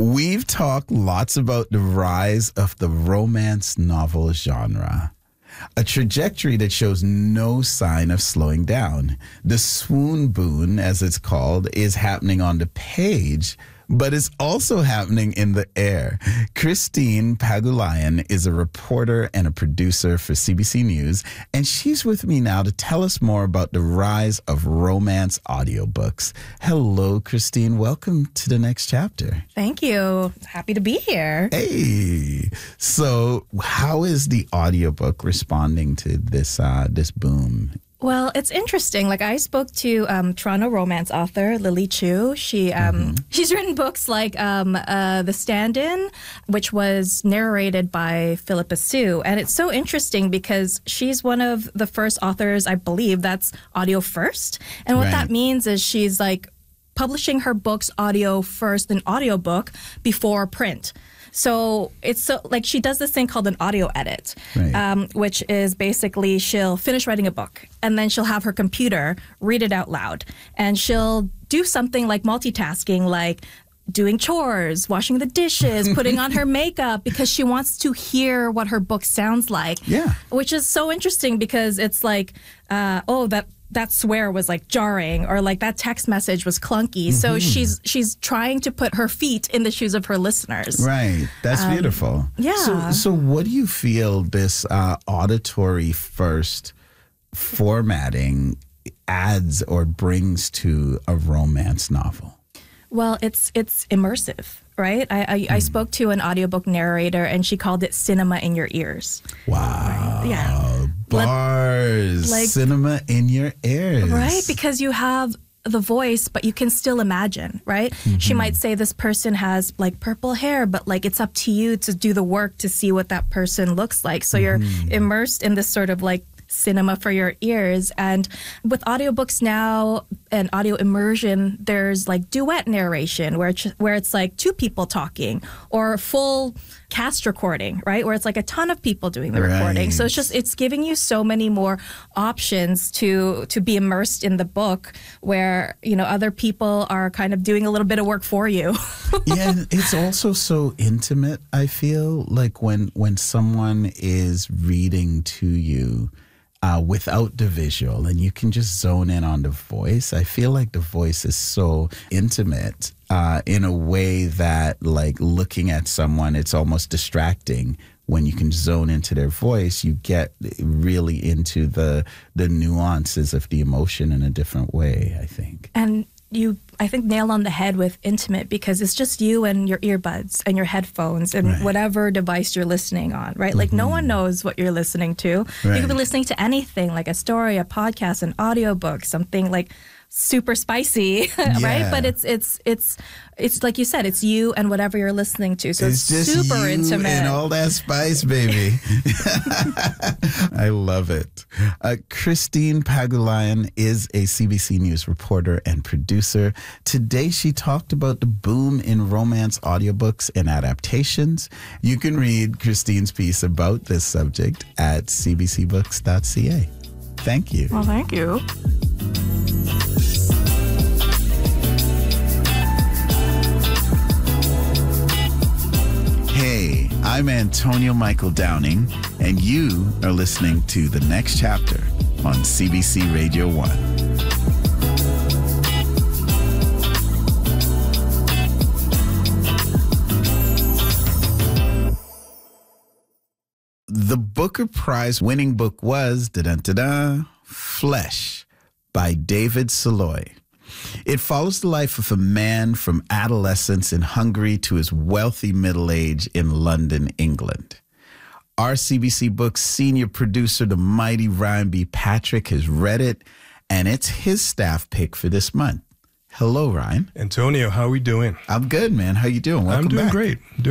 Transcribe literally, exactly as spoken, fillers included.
We've talked lots about the rise of the romance novel genre, a trajectory that shows no sign of slowing down. The swoon boon, as it's called, is happening on the page, but it's also happening in the air. Christine Pagulayan is a reporter and a producer for C B C News, and she's with me now to tell us more about the rise of romance audiobooks. Hello, Christine. Welcome to the next chapter. Thank you. Happy to be here. Hey. So how is the audiobook responding to this uh, this boom? Well, it's interesting. Like, I spoke to um, Toronto romance author Lily Chu. She um, mm-hmm. she's written books like um, uh, The Stand-In, which was narrated by Philippa Soo. And it's so interesting because she's one of the first authors, I believe, that's audio first. And what Right. that means is she's like publishing her books audio first, an audiobook before print. So it's so like she does this thing called an audio edit, Right. um, which is basically she'll finish writing a book and then she'll have her computer read it out loud, and she'll do something like multitasking, like doing chores, washing the dishes, putting on her makeup, because she wants to hear what her book sounds like. Yeah. Which is so interesting because it's like, uh, oh, that that swear was like jarring, or like that text message was clunky. Mm-hmm. So she's she's trying to put her feet in the shoes of her listeners. Right. That's um, beautiful. Yeah. So, so what do you feel this uh, auditory first formatting adds or brings to a romance novel? Well, it's it's immersive, right? I I, mm. I spoke to an audiobook narrator, and she called it cinema in your ears. Wow. Right? Yeah. Bars. Like, cinema in your ears. Right? Because you have the voice, but you can still imagine, right? Mm-hmm. She might say this person has like purple hair, but like it's up to you to do the work to see what that person looks like. So mm-hmm. you're immersed in this sort of like cinema for your ears. And with audiobooks now and audio immersion, there's like duet narration where it's, where it's like two people talking, or full cast recording, right? Where it's like a ton of people doing the right. recording. So it's just, it's giving you so many more options to to be immersed in the book, where, you know, other people are kind of doing a little bit of work for you. Yeah, and it's also so intimate, I feel, like when when someone is reading to you, Uh, without the visual, and you can just zone in on the voice. I feel like the voice is so intimate uh, in a way that, like, looking at someone, it's almost distracting. When you can zone into their voice, you get really into the the nuances of the emotion in a different way, I think. And you, I think, nail on the head with intimate, because it's just you and your earbuds and your headphones and right. whatever device you're listening on, right? Like, mm-hmm. no one knows what you're listening to. Right. You could be listening to anything, like a story, a podcast, an audiobook, something like super spicy, yeah. right? But it's it's it's it's like you said, it's you and whatever you're listening to. So it's, it's just super you intimate. And all that spice, baby. I love it. Uh, Christine Pagulayan is a C B C News reporter and producer. Today, she talked about the boom in romance audiobooks and adaptations. You can read Christine's piece about this subject at c b c books dot c a. Thank you. Well, thank you. Hey, I'm Antonio Michael Downing, and you are listening to The Next Chapter on C B C Radio one. The Booker Prize winning book was, da-da-da-da, Flesh by David Soloy. It follows the life of a man from adolescence in Hungary to his wealthy middle age in London, England. Our C B C Books senior producer, the mighty Ryan B. Patrick, has read it, and it's his staff pick for this month. Hello, Ryan. Antonio, how are we doing? I'm good, man. How you doing? Welcome I'm doing back. great.